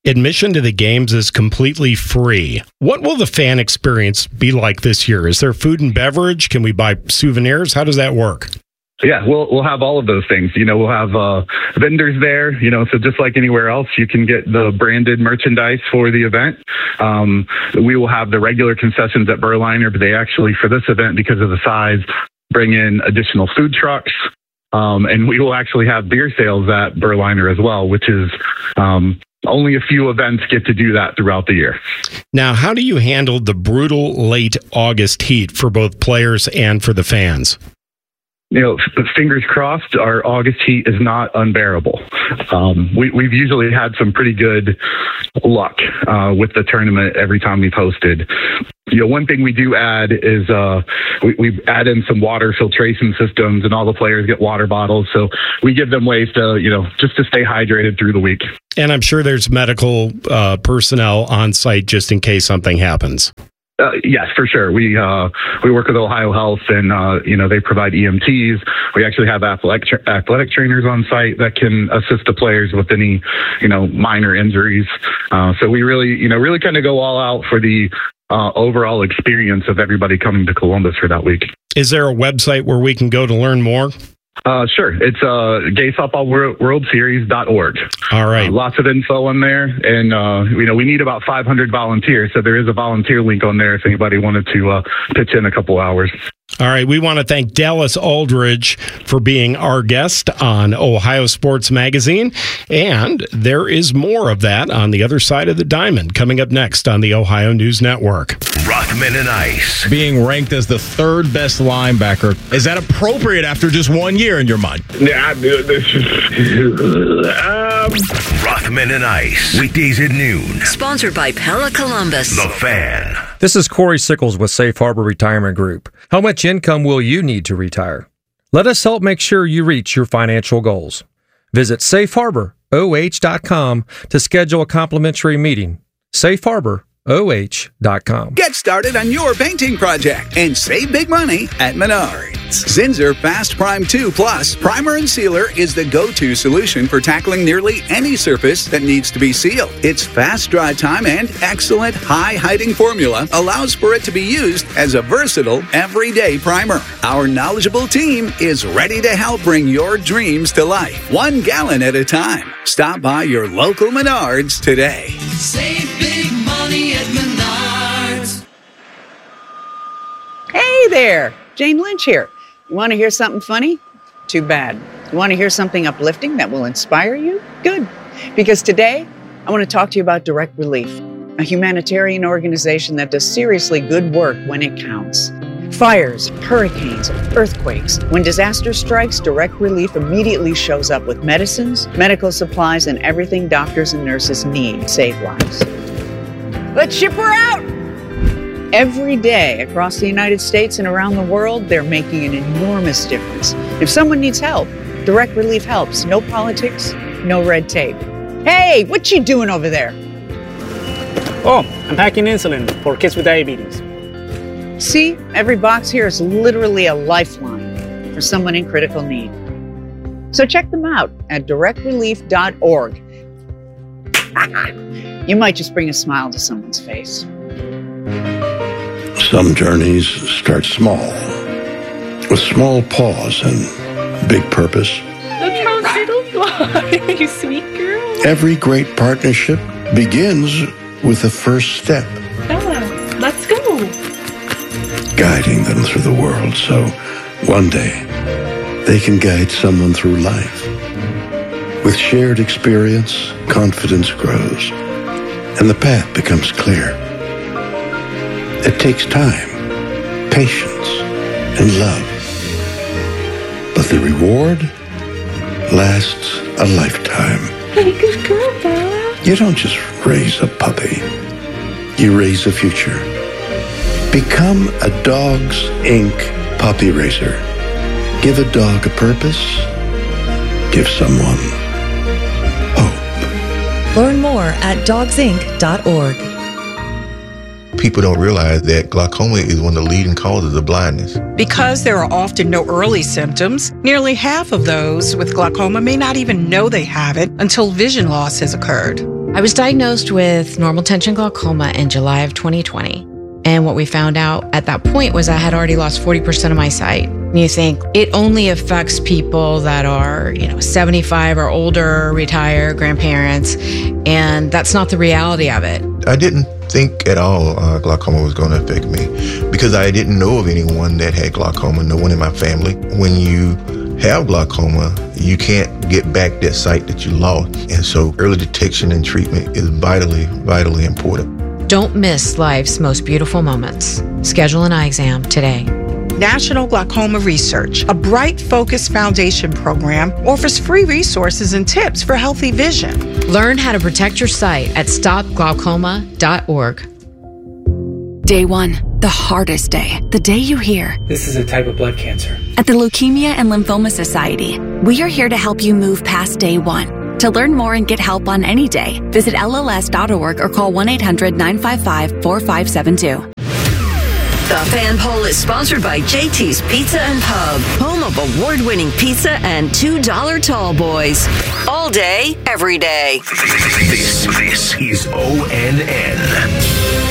Admission to the games is completely free. What will the fan experience be like this year? Is there food and beverage? Can we buy souvenirs? How does that work? Yeah, we'll we'll have all of those things. You know, we'll have uh, vendors there. You know, so just like anywhere else, you can get the branded merchandise for the event. Um, we will have the regular concessions at Burliner, but they actually, for this event, because of the size, bring in additional food trucks. Um, and we will actually have beer sales at Burliner as well, which is um, only a few events get to do that throughout the year. Now, how do you handle the brutal late August heat for both players and for the fans? You know, f- fingers crossed, our August heat is not unbearable. Um, we, we've usually had some pretty good luck uh, with the tournament every time we've hosted. You know, one thing we do add is uh, we, we add in some water filtration systems, and all the players get water bottles. So we give them ways to, you know, just to stay hydrated through the week. And I'm sure there's medical uh, personnel on site just in case something happens. Uh, yes, for sure. We uh, we work with Ohio Health, and uh, you know, they provide E M Ts. We actually have athletic tra- athletic trainers on site that can assist the players with any, you know, minor injuries. Uh, so we really, you know, really kind of go all out for the uh, overall experience of everybody coming to Columbus for that week. Is there a website where we can go to learn more? Uh, sure. It's uh, gay softball world series dot org. All right. Uh, lots of info on there. And, uh, you know, we need about five hundred volunteers. So there is a volunteer link on there if anybody wanted to uh, pitch in a couple hours. All right. We want to thank Dallas Aldridge for being our guest on Ohio Sports Magazine. And there is more of that on the other side of the diamond coming up next on the Ohio News Network. Rothman and Ice. Being ranked as the third best linebacker, is that appropriate after just one year in your mind? Yeah, I do. This is, um... Rothman and Ice. Weekdays at noon. Sponsored by Pella Columbus. The Fan. This is Corey Sickles with Safe Harbor Retirement Group. How much income will you need to retire? Let us help make sure you reach your financial goals. Visit safe harbor o h dot com to schedule a complimentary meeting. safe harbor o h dot com. Get started on your painting project and save big money at Menards. Zinsser Fast Prime two Plus Primer and Sealer is the go-to solution for tackling nearly any surface that needs to be sealed. Its fast dry time and excellent high-hiding formula allows for it to be used as a versatile everyday primer. Our knowledgeable team is ready to help bring your dreams to life, one gallon at a time. Stop by your local Menards today. Save big money at Menards. Hey there, Jane Lynch here. You want to hear something funny? Too bad. You want to hear something uplifting that will inspire you? Good. Because today, I want to talk to you about Direct Relief, a humanitarian organization that does seriously good work when it counts. Fires, hurricanes, earthquakes. When disaster strikes, Direct Relief immediately shows up with medicines, medical supplies, and everything doctors and nurses need to save lives. Let's ship her out! Every day across the United States and around the world, they're making an enormous difference. If someone needs help, Direct Relief helps. No politics, no red tape. Hey, what you doing over there? Oh, I'm packing insulin for kids with diabetes. See, every box here is literally a lifeline for someone in critical need. So check them out at direct relief dot org. You might just bring a smile to someone's face. Some journeys start small, with small pause and big purpose. Look how little fly, you sweet girl. Every great partnership begins with the first step. Bella, let's go. Guiding them through the world so one day they can guide someone through life. With shared experience, confidence grows, and the path becomes clear. It takes time, patience, and love. But the reward lasts a lifetime. Hey, good girl, Bella. You don't just raise a puppy. You raise a future. Become a Dogs Incorporated puppy raiser. Give a dog a purpose. Give someone hope. Learn more at dogs inc dot org. People don't realize that glaucoma is one of the leading causes of blindness. Because there are often no early symptoms, nearly half of those with glaucoma may not even know they have it until vision loss has occurred. I was diagnosed with normal tension glaucoma in July of twenty twenty. And what we found out at that point was I had already lost forty percent of my sight. And you think it only affects people that are, you know, seventy-five or older, retired, grandparents. And that's not the reality of it. I didn't think at all uh, glaucoma was going to affect me because I didn't know of anyone that had glaucoma, no one in my family. When you have glaucoma, you can't get back that sight that you lost. And so early detection and treatment is vitally, vitally important. Don't miss life's most beautiful moments. Schedule an eye exam today. National Glaucoma Research, a Bright Focus Foundation program, offers free resources and tips for healthy vision. Learn how to protect your sight at stop glaucoma dot org. Day one, the hardest day, the day you hear. This is a type of blood cancer. At the Leukemia and Lymphoma Society, we are here to help you move past day one. To learn more and get help on any day, visit L L S dot org or call one eight hundred nine five five four five seven two. The Fan Poll is sponsored by J T's Pizza and Pub, home of award-winning pizza and two dollar tall boys. All day, every day. This, this is O N N.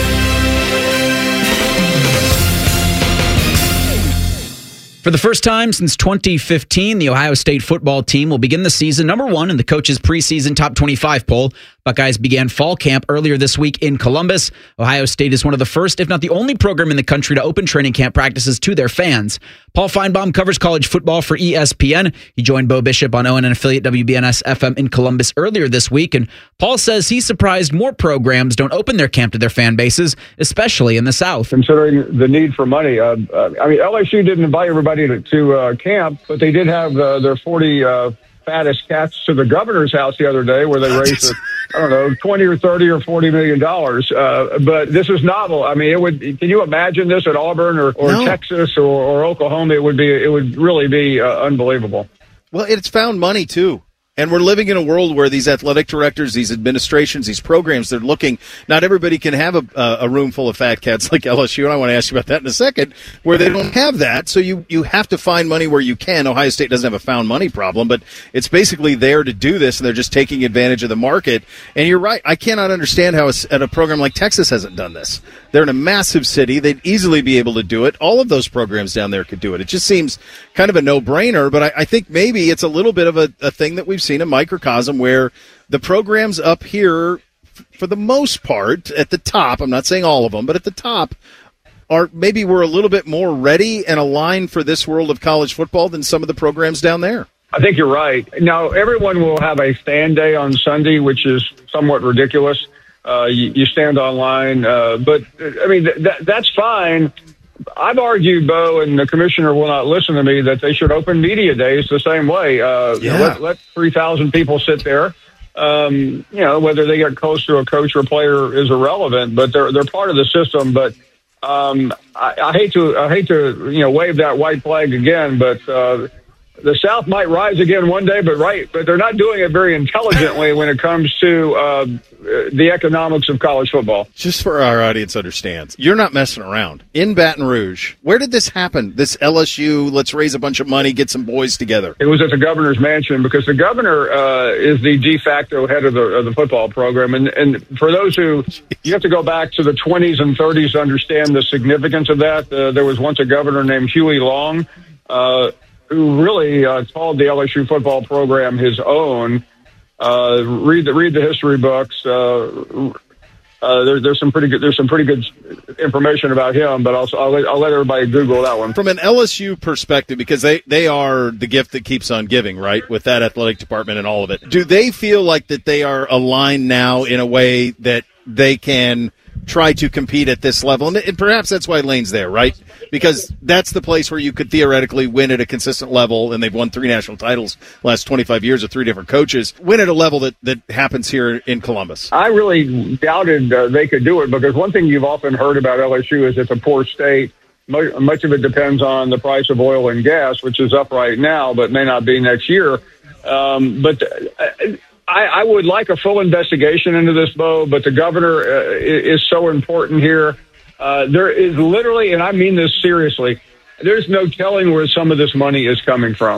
For the first time since twenty fifteen, the Ohio State football team will begin the season number one in the coach's preseason top twenty-five poll. Buckeyes began fall camp earlier this week in Columbus. Ohio State is one of the first, if not the only program in the country to open training camp practices to their fans. Paul Feinbaum covers college football for E S P N. He joined Bo Bishop on O N N affiliate W B N S F M in Columbus earlier this week, and Paul says he's surprised more programs don't open their camp to their fan bases, especially in the South. Considering the need for money, uh, uh, I mean, L S U didn't invite everybody to, to uh, camp, but they did have uh, their forty uh, fattest cats to the governor's house the other day, where they raised, a, I don't know, twenty or thirty or forty million dollars. Uh, but this is novel. I mean, it would. Can you imagine this at Auburn or, or no. Texas or, or Oklahoma? It would be. It would really be uh, unbelievable. Well, it's found money too. And we're living in a world where these athletic directors, these administrations, these programs, they're looking, not everybody can have a, a room full of fat cats like L S U, and I want to ask you about that in a second, where they don't have that. So you, you have to find money where you can. Ohio State doesn't have a found money problem, but it's basically there to do this, and they're just taking advantage of the market. And you're right. I cannot understand how a, at a program like Texas hasn't done this. They're in a massive city. They'd easily be able to do it. All of those programs down there could do it. It just seems kind of a no-brainer, but I, I think maybe it's a little bit of a, a thing that we've seen, a microcosm, where the programs up here, for the most part, at the top, I'm not saying all of them, but at the top, are maybe we're a little bit more ready and aligned for this world of college football than some of the programs down there. I think you're right. Now, everyone will have a fan day on Sunday, which is somewhat ridiculous. Uh, you, you stand online, uh, but I mean, th- th- that's fine. I've argued, Bo, and the commissioner will not listen to me, that they should open media days the same way. Uh, yeah. Let, let three thousand people sit there. Um, you know, whether they get close to a coach or a player is irrelevant, but they're they're part of the system. But um, I, I hate to I hate to you know wave that white flag again, but. Uh, The South might rise again one day, but right, but they're not doing it very intelligently when it comes to uh, the economics of college football. Just for our audience understands, you're not messing around. In Baton Rouge, where did this happen? This L S U, let's raise a bunch of money, get some boys together. It was at the governor's mansion, because the governor uh, is the de facto head of the, of the football program. And, and for those who, you have to go back to the twenties and thirties to understand the significance of that. Uh, there was once a governor named Huey Long, uh, who really uh, called the L S U football program his own. Uh, read the read the history books. Uh, uh, there, there's some pretty good there's some pretty good information about him, but I'll I'll let, I'll let everybody Google that one. From an L S U perspective, because they, they are the gift that keeps on giving, right? With that athletic department and all of it, do they feel like that they are aligned now in a way that they can try to compete at this level? And, and perhaps that's why Lane's there, right? Because that's the place where you could theoretically win at a consistent level, and they've won three national titles the last twenty-five years with three different coaches, win at a level that, that happens here in Columbus. I really doubted uh, they could do it, because one thing you've often heard about L S U is it's a poor state. Much of it depends on the price of oil and gas, which is up right now, but may not be next year. Um, but uh, I, I would like a full investigation into this, Bo, but the governor uh, is so important here. Uh, there is literally, and I mean this seriously, there's no telling where some of this money is coming from.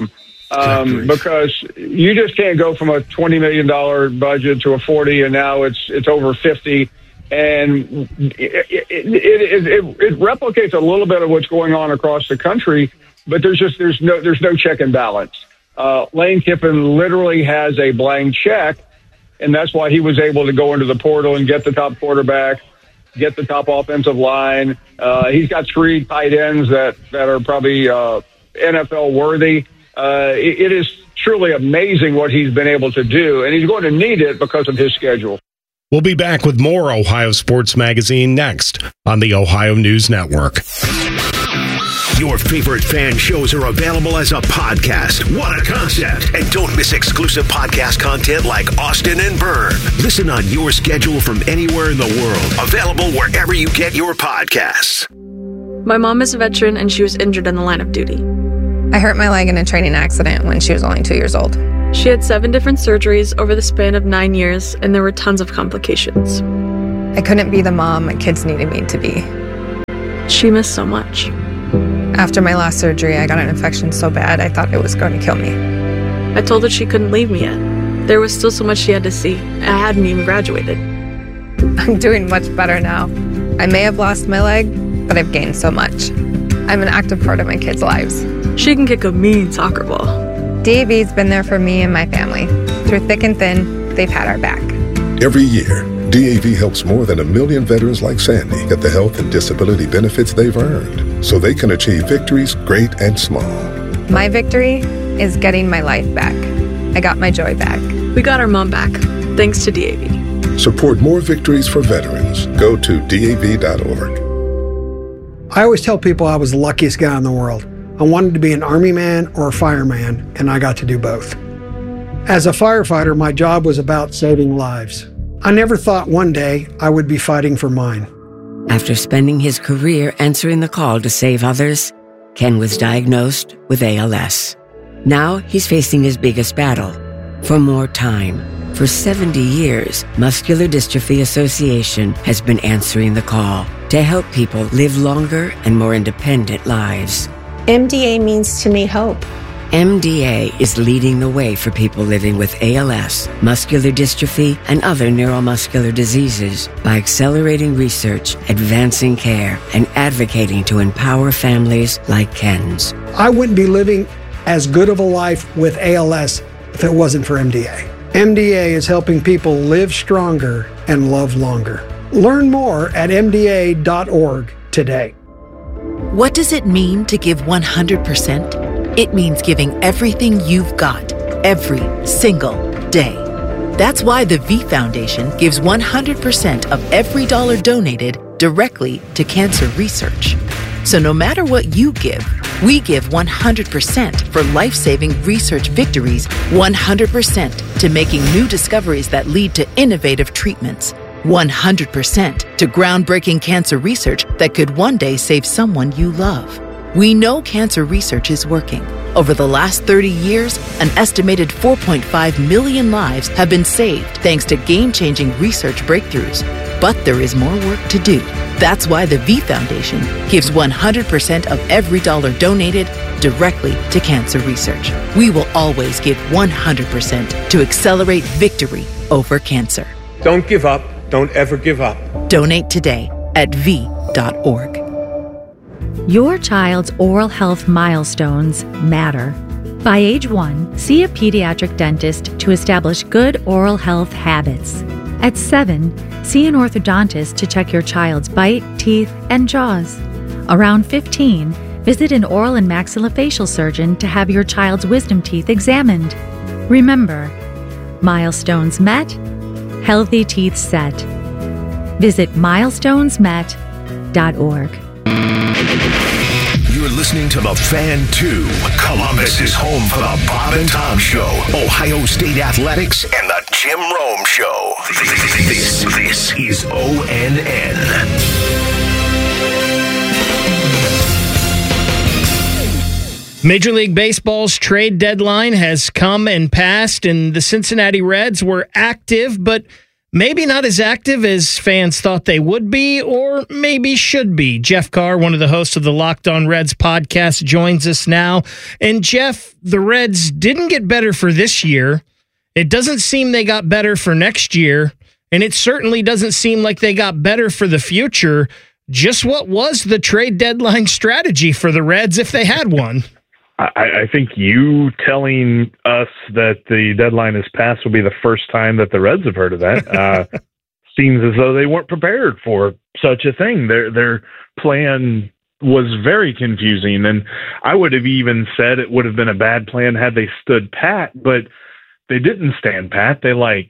Um, because you just can't go from a twenty million dollars budget to a forty, and now it's it's over fifty. And it, it, it, it, it replicates a little bit of what's going on across the country, but there's just there's no there's no check and balance. Uh, Lane Kiffin literally has a blank check, and that's why he was able to go into the portal and get the top quarterback, get the top offensive line. Uh, he's got three tight ends that, that are probably uh, N F L worthy. Uh, it, it is truly amazing what he's been able to do, and he's going to need it because of his schedule. We'll be back with more Ohio Sports Magazine next on the Ohio News Network. Your favorite fan shows are available as a podcast. What a concept. And don't miss exclusive podcast content like Austin and Byrne. Listen on your schedule from anywhere in the world. Available wherever you get your podcasts. My mom is a veteran and she was injured in the line of duty. I hurt my leg in a training accident when she was only two years old. She had seven different surgeries over the span of nine years, and there were tons of complications. I couldn't be the mom my kids needed me to be. She missed so much. After my last surgery, I got an infection so bad I thought it was going to kill me. I told her she couldn't leave me yet. There was still so much she had to see. I hadn't even graduated. I'm doing much better now. I may have lost my leg, but I've gained so much. I'm an active part of my kids' lives. She can kick a mean soccer ball. D A V's been there for me and my family. Through thick and thin, they've had our back. Every year, D A V helps more than a million veterans like Sandy get the health and disability benefits they've earned so they can achieve victories great and small. My victory is getting my life back. I got my joy back. We got our mom back, thanks to D A V. Support more victories for veterans. Go to D A V dot org. I always tell people I was the luckiest guy in the world. I wanted to be an Army man or a fireman, and I got to do both. As a firefighter, my job was about saving lives. I never thought one day I would be fighting for mine. After spending his career answering the call to save others, Ken was diagnosed with A L S. Now he's facing his biggest battle, for more time. For seventy years, Muscular Dystrophy Association has been answering the call to help people live longer and more independent lives. M D A means to me hope. M D A is leading the way for people living with A L S, muscular dystrophy, and other neuromuscular diseases by accelerating research, advancing care, and advocating to empower families like Ken's. I wouldn't be living as good of a life with A L S if it wasn't for M D A. M D A is helping people live stronger and love longer. Learn more at M D A dot org today. What does it mean to give one hundred percent? It means giving everything you've got, every single day. That's why the V Foundation gives one hundred percent of every dollar donated directly to cancer research. So no matter what you give, we give one hundred percent for life-saving research victories, one hundred percent to making new discoveries that lead to innovative treatments, one hundred percent to groundbreaking cancer research that could one day save someone you love. We know cancer research is working. Over the last thirty years, an estimated four point five million lives have been saved thanks to game-changing research breakthroughs. But there is more work to do. That's why the V Foundation gives one hundred percent of every dollar donated directly to cancer research. We will always give one hundred percent to accelerate victory over cancer. Don't give up. Don't ever give up. Donate today at V dot org. Your child's oral health milestones matter. By age one, see a pediatric dentist to establish good oral health habits. At seven, see an orthodontist to check your child's bite, teeth, and jaws. Around fifteen, visit an oral and maxillofacial surgeon to have your child's wisdom teeth examined. Remember, milestones met, healthy teeth set. Visit milestones met dot org. You're listening to The Fan two. Columbus is home for the Bob and Tom Show, Ohio State Athletics, and the Jim Rome Show. This, this is O N N. Major League Baseball's trade deadline has come and passed, and the Cincinnati Reds were active, but maybe not as active as fans thought they would be, or maybe should be. Jeff Carr, one of the hosts of the Locked On Reds podcast, joins us now. And Jeff, the Reds didn't get better for this year. It doesn't seem they got better for next year, and it certainly doesn't seem like they got better for the future. Just what was the trade deadline strategy for the Reds if they had one? I, I think you telling us that the deadline is passed will be the first time that the Reds have heard of that. Uh, seems as though they weren't prepared for such a thing. Their their plan was very confusing, and I would have even said it would have been a bad plan had they stood pat, but they didn't stand pat. They like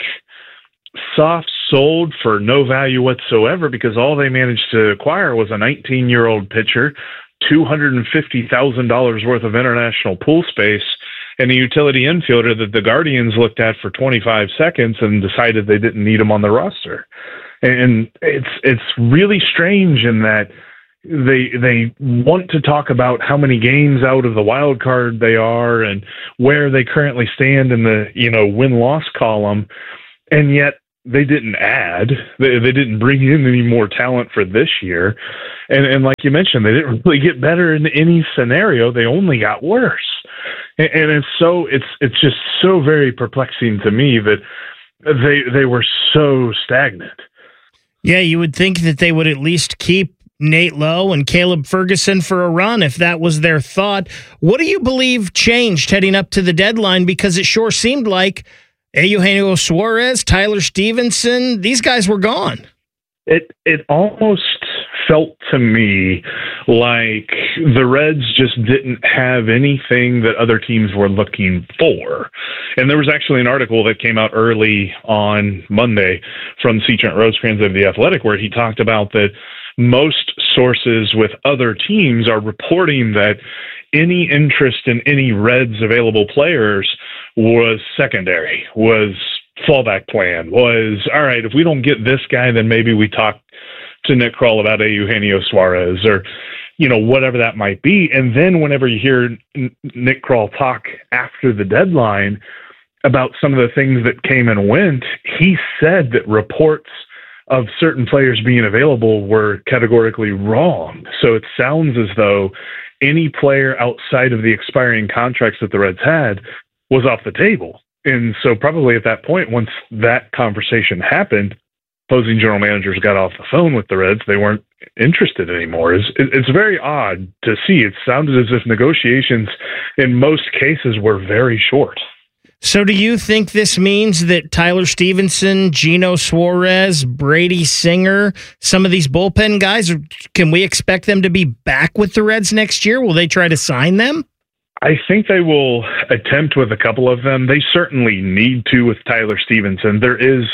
soft sold for no value whatsoever because all they managed to acquire was a nineteen-year-old pitcher, two hundred fifty thousand dollars worth of international pool space, and a utility infielder that the Guardians looked at for twenty-five seconds and decided they didn't need him on the roster. And it's it's really strange in that they they want to talk about how many games out of the wild card they are and where they currently stand in the, you know, win-loss column, and yet they didn't add. They, they didn't bring in any more talent for this year. And, and like you mentioned, they didn't really get better in any scenario. They only got worse. And, and it's so it's it's just so very perplexing to me that they they were so stagnant. Yeah, you would think that they would at least keep Nate Lowe and Caleb Ferguson for a run if that was their thought. What do you believe changed heading up to the deadline? Because it sure seemed like Eugenio Suarez, Tyler Stevenson, these guys were gone. It it almost felt to me like the Reds just didn't have anything that other teams were looking for. And there was actually an article that came out early on Monday from C. Trent Rosecrans of The Athletic where he talked about that most sources with other teams are reporting that any interest in any Reds available players was secondary, was fallback plan, was, all right, if we don't get this guy, then maybe we talk to Nick Krall about a Eugenio Suarez or, you know, whatever that might be. And then whenever you hear Nick Krall talk after the deadline about some of the things that came and went, he said that reports of certain players being available were categorically wrong. So it sounds as though any player outside of the expiring contracts that the Reds had was off the table. And so probably at that point, once that conversation happened, opposing general managers got off the phone with the Reds. They weren't interested anymore. It's, it's very odd to see. It sounded as if negotiations in most cases were very short. So do you think this means that Tyler Stevenson, Gino Suarez, Brady Singer, some of these bullpen guys, can we expect them to be back with the Reds next year? Will they try to sign them? I think they will attempt with a couple of them. They certainly need to with Tyler Stevenson. There is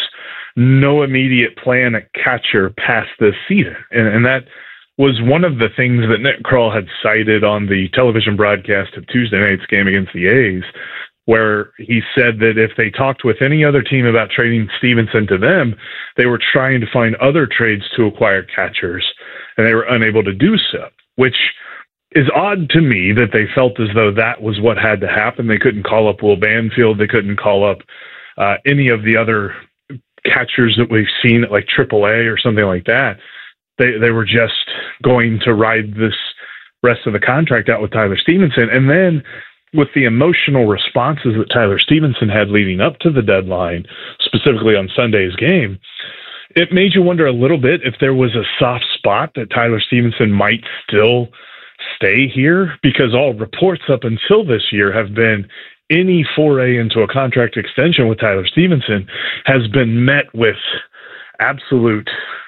no immediate plan at catcher past this season. And, and that was one of the things that Nick Krall had cited on the television broadcast of Tuesday night's game against the A's, where he said that if they talked with any other team about trading Stevenson to them, they were trying to find other trades to acquire catchers, and they were unable to do so, which is odd to me that they felt as though that was what had to happen. They couldn't call up Will Banfield. They couldn't call up uh, any of the other catchers that we've seen at like triple A or something like that. They they were just going to ride this rest of the contract out with Tyler Stevenson. And then with the emotional responses that Tyler Stevenson had leading up to the deadline, specifically on Sunday's game, it made you wonder a little bit if there was a soft spot that Tyler Stevenson might still stay here, because all reports up until this year have been any foray into a contract extension with Tyler Stevenson has been met with absolute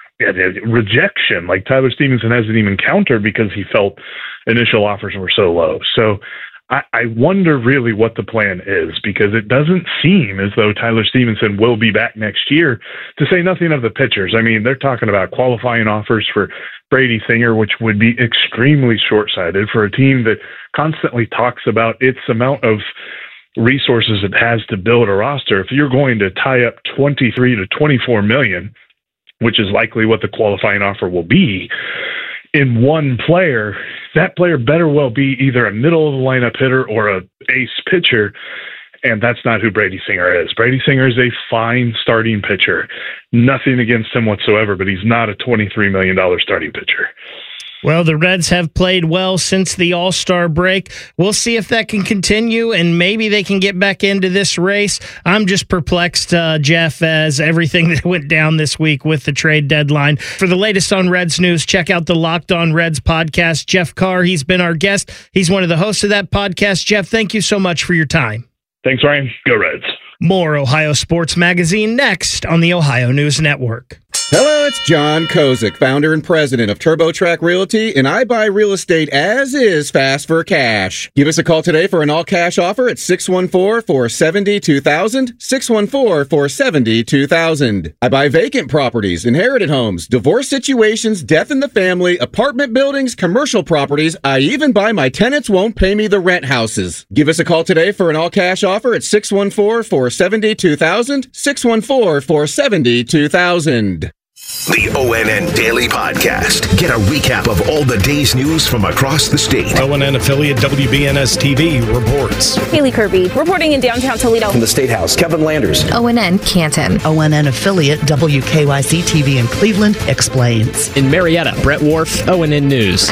rejection. Like Tyler Stevenson hasn't even countered because he felt initial offers were so low. So I, I wonder really what the plan is, because it doesn't seem as though Tyler Stevenson will be back next year, to say nothing of the pitchers. I mean, they're talking about qualifying offers for Brady Singer, which would be extremely short-sighted for a team that constantly talks about its amount of resources it has to build a roster. If you're going to tie up twenty-three to twenty-four million, which is likely what the qualifying offer will be, in one player, that player better well be either a middle of the lineup hitter or a ace pitcher. And that's not who Brady Singer is. Brady Singer is a fine starting pitcher. Nothing against him whatsoever, but he's not a twenty-three million dollars starting pitcher. Well, the Reds have played well since the All-Star break. We'll see if that can continue, and maybe they can get back into this race. I'm just perplexed, uh, Jeff, as everything that went down this week with the trade deadline. For the latest on Reds news, check out the Locked On Reds podcast. Jeff Carr, he's been our guest. He's one of the hosts of that podcast. Jeff, thank you so much for your time. Thanks, Ryan. Go Reds. More Ohio Sports Magazine next on the Ohio News Network. Hello, it's John Kozik, founder and president of TurboTrack Realty, and I buy real estate as is fast for cash. Give us a call today for an all-cash offer at six one four, four seven zero, two thousand, six one four, four seven zero, two thousand. I buy vacant properties, inherited homes, divorce situations, death in the family, apartment buildings, commercial properties. I even buy my tenants won't pay me the rent houses. Give us a call today for an all-cash offer at six one four, four seven zero, two thousand, six one four, four seven zero, two thousand. The O N N Daily Podcast. Get a recap of all the day's news from across the state. O N N affiliate W B N S T V reports. Haley Kirby reporting in downtown Toledo. From the State House, Kevin Landers. O N N Canton. O N N affiliate W K Y C T V in Cleveland explains. In Marietta, Brett Wharf, O N N News.